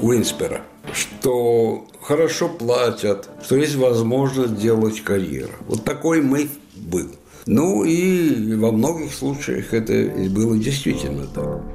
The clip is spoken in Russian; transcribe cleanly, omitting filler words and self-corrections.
Уинспера, что хорошо платят, что есть возможность делать карьеру. Вот такой миф был. Ну и во многих случаях это было действительно так.